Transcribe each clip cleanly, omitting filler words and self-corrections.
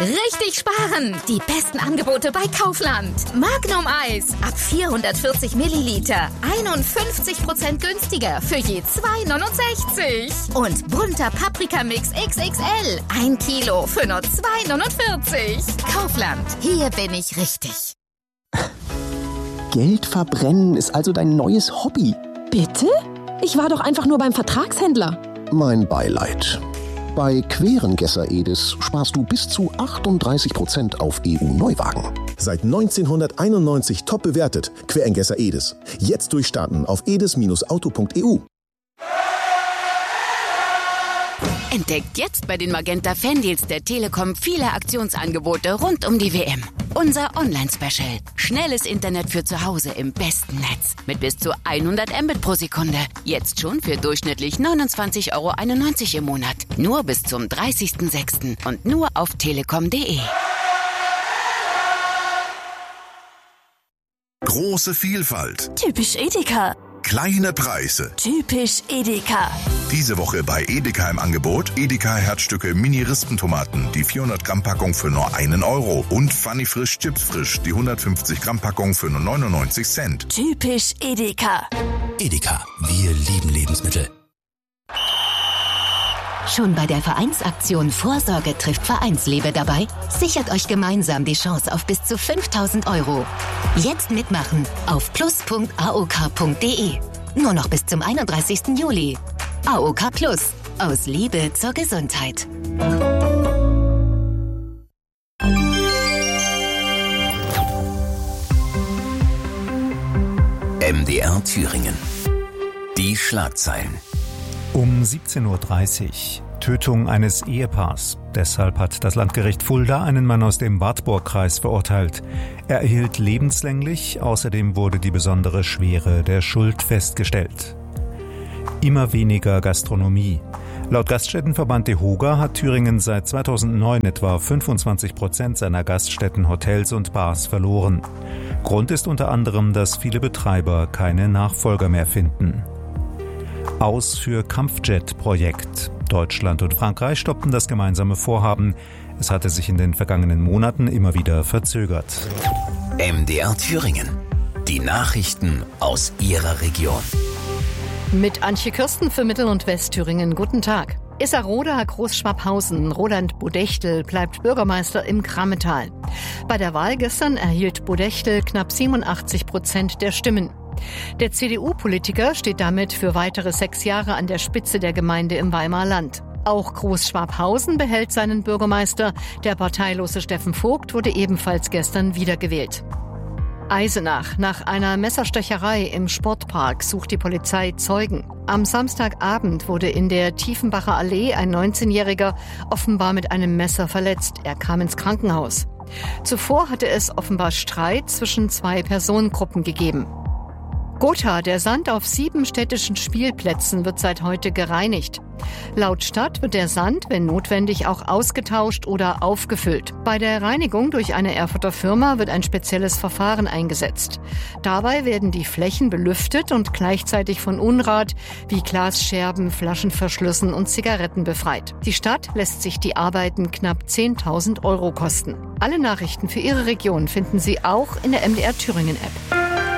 Richtig sparen! Die besten Angebote bei Kaufland. Magnum Eis ab 440 Milliliter. 51% günstiger für je 2,69. Und bunter Paprikamix XXL. 1 Kilo für nur 2,49. Kaufland. Hier bin ich richtig. Geld verbrennen ist also dein neues Hobby. Bitte? Ich war doch einfach nur beim Vertragshändler. Mein Beileid. Bei Querengesser Edis sparst du bis zu 38% auf EU-Neuwagen. Seit 1991 top bewertet. Querengesser Edis. Jetzt durchstarten auf edis-auto.eu. Entdeckt jetzt bei den Magenta Fandeals der Telekom viele Aktionsangebote rund um die WM. Unser Online-Special. Schnelles Internet für zu Hause im besten Netz. Mit bis zu 100 Mbit pro Sekunde. Jetzt schon für durchschnittlich 29,91 € im Monat. Nur bis zum 30.06. und nur auf telekom.de. Große Vielfalt. Typisch Edeka. Kleine Preise. Typisch Edeka. Diese Woche bei Edeka im Angebot Edeka Herzstücke Mini-Rispentomaten, die 400 Gramm Packung für nur 1 € und Funny Frisch Chips Frisch, die 150 Gramm Packung für nur 99 Cent. Typisch Edeka. Edeka, wir lieben Lebensmittel. Schon bei der Vereinsaktion Vorsorge trifft Vereinslebe dabei? Sichert euch gemeinsam die Chance auf bis zu 5.000 €. Jetzt mitmachen auf plus.aok.de. Nur noch bis zum 31. Juli. AOK Plus. Aus Liebe zur Gesundheit. MDR Thüringen. Die Schlagzeilen. Um 17:30 Uhr. Tötung eines Ehepaars. Deshalb hat das Landgericht Fulda einen Mann aus dem Wartburgkreis verurteilt. Er erhielt lebenslänglich, außerdem wurde die besondere Schwere der Schuld festgestellt. Immer weniger Gastronomie. Laut Gaststättenverband DEHOGA hat Thüringen seit 2009 etwa 25% seiner Gaststätten, Hotels und Bars verloren. Grund ist unter anderem, dass viele Betreiber keine Nachfolger mehr finden. Aus für Kampfjet-Projekt. Deutschland und Frankreich stoppten das gemeinsame Vorhaben. Es hatte sich in den vergangenen Monaten immer wieder verzögert. MDR Thüringen. Die Nachrichten aus Ihrer Region. Mit Antje Kirsten für Mittel- und Westthüringen. Guten Tag. Issaroda Großschwabhausen. Roland Bodechtel bleibt Bürgermeister im Krammetal. Bei der Wahl gestern erhielt Bodechtel knapp 87% der Stimmen. Der CDU-Politiker steht damit für weitere 6 Jahre an der Spitze der Gemeinde im Weimarer Land. Auch Großschwabhausen behält seinen Bürgermeister. Der parteilose Steffen Vogt wurde ebenfalls gestern wiedergewählt. Eisenach. Nach einer Messerstecherei im Sportpark sucht die Polizei Zeugen. Am Samstagabend wurde in der Tiefenbacher Allee ein 19-Jähriger offenbar mit einem Messer verletzt. Er kam ins Krankenhaus. Zuvor hatte es offenbar Streit zwischen 2 Personengruppen gegeben. Gotha, der Sand auf 7 städtischen Spielplätzen wird seit heute gereinigt. Laut Stadt wird der Sand, wenn notwendig, auch ausgetauscht oder aufgefüllt. Bei der Reinigung durch eine Erfurter Firma wird ein spezielles Verfahren eingesetzt. Dabei werden die Flächen belüftet und gleichzeitig von Unrat wie Glasscherben, Flaschenverschlüssen und Zigaretten befreit. Die Stadt lässt sich die Arbeiten knapp 10.000 € kosten. Alle Nachrichten für Ihre Region finden Sie auch in der MDR Thüringen App.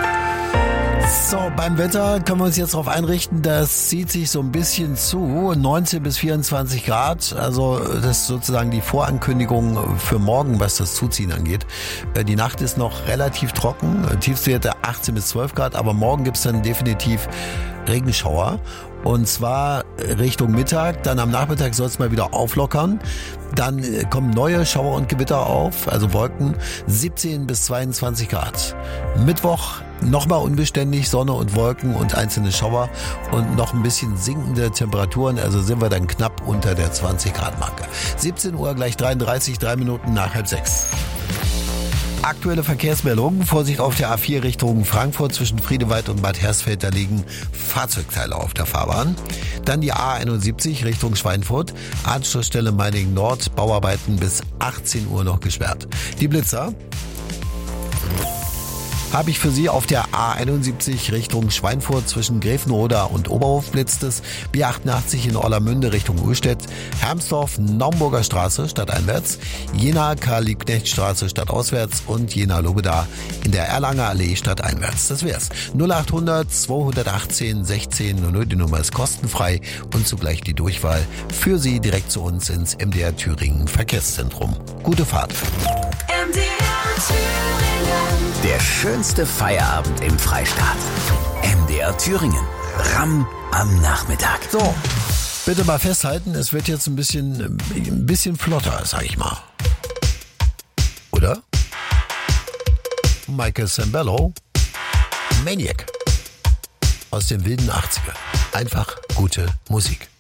So, beim Wetter können wir uns jetzt darauf einrichten, das zieht sich so ein bisschen zu, 19 bis 24 Grad, also das ist sozusagen die Vorankündigung für morgen, was das Zuziehen angeht. Die Nacht ist noch relativ trocken, Tiefstwerte 18 bis 12 Grad, aber morgen gibt's dann definitiv Regenschauer. Und zwar Richtung Mittag, dann am Nachmittag soll es mal wieder auflockern. Dann kommen neue Schauer und Gewitter auf, also Wolken, 17 bis 22 Grad. Mittwoch nochmal unbeständig, Sonne und Wolken und einzelne Schauer und noch ein bisschen sinkende Temperaturen, also sind wir dann knapp unter der 20 Grad Marke. 17 Uhr gleich 33, 3 Minuten nach 5:30. Aktuelle Verkehrsmeldungen. Vorsicht auf der A4 Richtung Frankfurt zwischen Friedewald und Bad Hersfeld. Da liegen Fahrzeugteile auf der Fahrbahn. Dann die A71 Richtung Schweinfurt. Anschlussstelle Meiningen Nord. Bauarbeiten bis 18 Uhr noch gesperrt. Die Blitzer. habe ich für Sie auf der A71 Richtung Schweinfurt zwischen Gräfenroda und Oberhof blitzt es, B88 in Orlamünde Richtung Uhlstedt, Hermsdorf, Naumburger Straße stadteinwärts, Jena Karl-Liebknecht-Straße stadtauswärts und Jena Lobeda in der Erlanger Allee stadteinwärts. Das wär's. 0800 218 16 00, die Nummer ist kostenfrei und zugleich die Durchwahl für Sie direkt zu uns ins MDR Thüringen Verkehrszentrum. Gute Fahrt. MDR Thüringen. Der schönste Feierabend im Freistaat. MDR Thüringen. Ramm am Nachmittag. So, bitte mal festhalten, es wird jetzt ein bisschen flotter, sag ich mal. Oder? Michael Sambello, Maniac. Aus den wilden 80er. Einfach gute Musik.